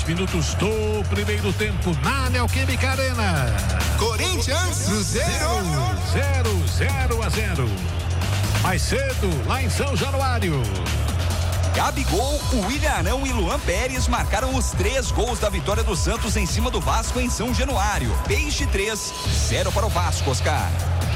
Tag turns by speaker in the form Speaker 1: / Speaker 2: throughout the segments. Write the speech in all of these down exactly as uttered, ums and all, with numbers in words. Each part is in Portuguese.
Speaker 1: minutos do primeiro tempo na Neoquímica Arena.
Speaker 2: Corinthians, Cruzeiro.
Speaker 1: zero, zero a zero. Mais cedo, lá em São Januário.
Speaker 3: Gabigol, William Arão e Luan Pérez marcaram os três gols da vitória do Santos em cima do Vasco em São Januário. Peixe três, zero para o Vasco, Oscar.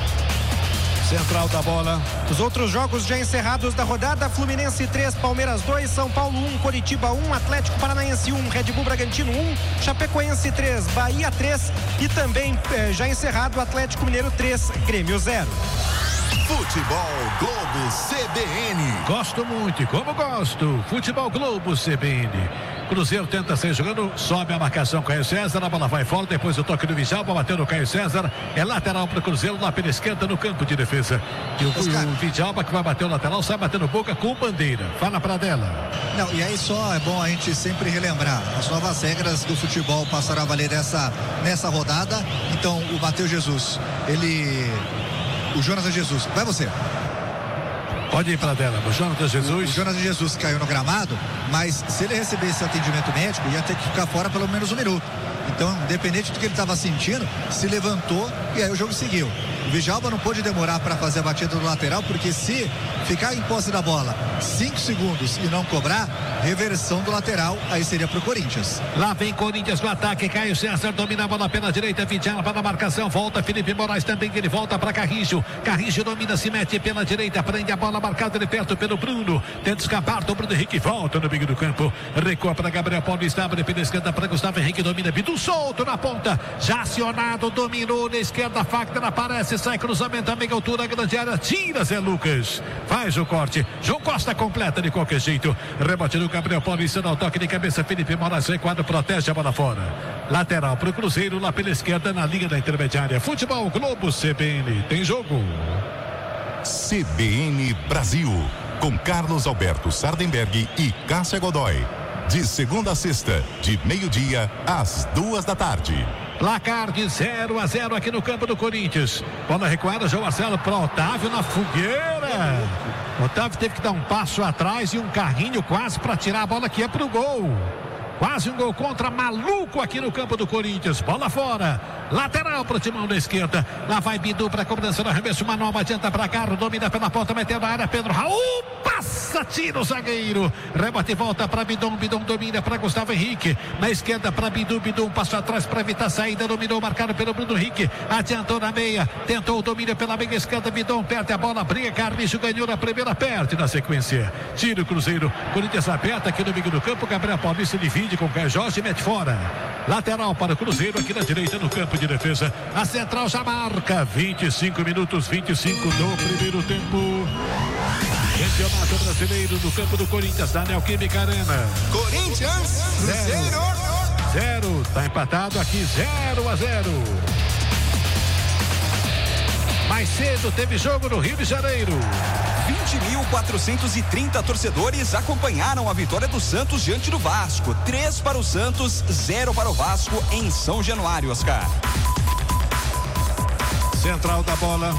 Speaker 1: Central da bola.
Speaker 4: Os outros jogos já encerrados da rodada: Fluminense três, Palmeiras dois, São Paulo um, Coritiba um, Atlético Paranaense um, Red Bull Bragantino um, Chapecoense três, Bahia três e também eh, já encerrado Atlético Mineiro três, Grêmio zero.
Speaker 2: Futebol Globo C B N.
Speaker 1: Gosto muito, como gosto. Futebol Globo C B N. Cruzeiro tenta sair jogando, sobe a marcação Caio César, a bola vai fora, depois o toque do Vidjalba, bateu no Caio César, é lateral para o Cruzeiro, lá pela esquerda no campo de defesa. E o, o Vidjalba que vai bater o lateral, sai batendo boca com bandeira. Fala pra dela.
Speaker 5: Não, e aí só é bom a gente sempre relembrar, as novas regras do futebol passaram a valer nessa, nessa rodada. Então o Matheus Jesus, ele... O Jonas Jesus, vai você.
Speaker 1: Pode ir para dela, o Jonas Jesus.
Speaker 5: O Jonas Jesus caiu no gramado, mas se ele recebesse atendimento médico, ia ter que ficar fora pelo menos um minuto. Então, independente do que ele estava sentindo, se levantou e aí o jogo seguiu. O Vidjalba não pôde demorar para fazer a batida do lateral, porque se ficar em posse da bola cinco segundos e não cobrar, reversão do lateral, aí seria pro Corinthians.
Speaker 1: Lá vem Corinthians no ataque, Caio César domina a bola pela direita, Vidjalba na marcação, volta Felipe Moraes também, ele volta para Carrijo, Carrijo domina, se mete pela direita, prende a bola marcada de perto pelo Bruno, tenta escapar, o Bruno Henrique volta no meio do campo, recua para Gabriel Paulista, abre pela esquerda para Gustavo Henrique, domina, Bidu solto na ponta, já acionado, dominou na esquerda, Fagner aparece, sai cruzamento a meia altura, grande área, tira Zé Lucas, faz o corte, João Costa completa de qualquer jeito, rebote do Gabriel Paulista, no toque de cabeça, Felipe Moraes recuado, protege a bola fora, lateral para o Cruzeiro, lá pela esquerda na linha da intermediária. Futebol Globo C B N, tem jogo.
Speaker 2: C B N Brasil, com Carlos Alberto Sardenberg e Cássia Godoy, de segunda a sexta, de meio-dia às duas da tarde.
Speaker 1: Placar de zero a zero aqui no campo do Corinthians. Bola recuada, João Marcelo para Otávio na fogueira. Otávio teve que dar um passo atrás e um carrinho quase para tirar a bola que é pro gol. Quase um gol contra, maluco aqui no campo do Corinthians. Bola fora, lateral para o timão da esquerda. Lá vai Bidu para a cobrança do arremesso. Manova adianta para cá, domina pela ponta, metendo a área. Pedro Raul passa, tira o zagueiro. Rebote e volta para Bidon. Bidon domina para Gustavo Henrique. Na esquerda para Bidu. Bidu um passo atrás para evitar a saída. Dominou, marcado pelo Bruno Henrique. Adiantou na meia, tentou o domínio pela meia esquerda. Bidon perde a bola, briga. Carnicho ganhou na primeira, perde na sequência. Tira o Cruzeiro. Corinthians aperta aqui no meio do campo. Gabriel Paulista divide com o Caio Jorge, mete fora. Lateral para o Cruzeiro aqui na direita no campo de defesa. A central já marca vinte e cinco minutos, vinte e cinco do primeiro tempo. Campeonato Brasileiro no campo do Corinthians, da Neoquímica Arena.
Speaker 2: Corinthians, Cruzeiro.
Speaker 1: Zero, tá empatado aqui, zero a zero. Mais cedo teve jogo no Rio de Janeiro.
Speaker 3: vinte mil quatrocentos e trinta torcedores acompanharam a vitória do Santos diante do Vasco. três para o Santos, zero para o Vasco em São Januário, Oscar.
Speaker 1: Central da bola.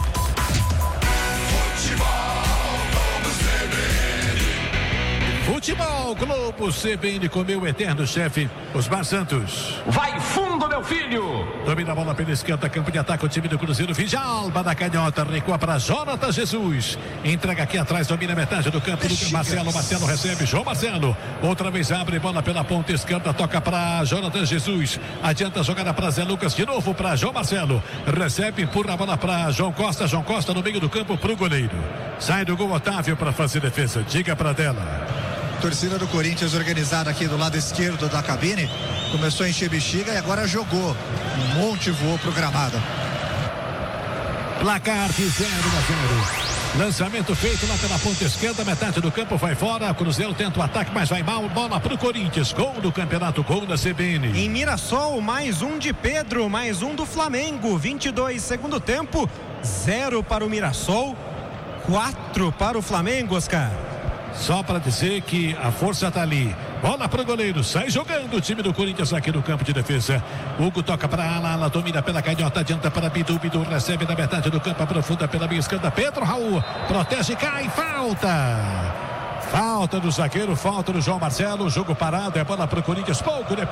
Speaker 1: Futebol Globo C B N com meu eterno chefe, Osmar Santos.
Speaker 6: Vai fundo, meu filho!
Speaker 1: Domina a bola pela esquerda, campo de ataque, o time do Cruzeiro. Vidjalba da canhota, recua para Jonatas Jesus. Entrega aqui atrás, domina a metade do campo do Marcelo. Marcelo recebe, João Marcelo. Outra vez abre bola pela ponta esquerda, toca para Jonatas Jesus. Adianta a jogada para Zé Lucas, de novo para João Marcelo. Recebe, empurra a bola para João Costa. João Costa no meio do campo para o goleiro. Sai do gol Otávio para fazer defesa. Diga para dela.
Speaker 5: Torcida do Corinthians organizada aqui do lado esquerdo da cabine. Começou a encher bexiga e agora jogou. Um monte voou pro gramado.
Speaker 1: Placar de zero a zero. Lançamento feito lá pela ponta esquerda, metade do campo vai fora. Cruzeiro tenta o ataque, mas vai mal. Bola pro Corinthians. Gol do campeonato, gol da C B N.
Speaker 4: Em Mirassol, mais um de Pedro, mais um do Flamengo. vinte e dois segundo tempo. Zero para o Mirassol, quatro para o Flamengo, Oscar.
Speaker 1: Só para dizer que a força tá ali. Bola pro goleiro, sai jogando o time do Corinthians aqui no campo de defesa. Hugo toca para Ala, Ala domina pela canhota, adianta para Bidu, Bidu recebe na metade do campo, aprofunda pela meia esquerda. Pedro Raul protege, cai, falta. Falta do zagueiro, falta do João Marcelo, jogo parado, é bola pro Corinthians, pouco depois.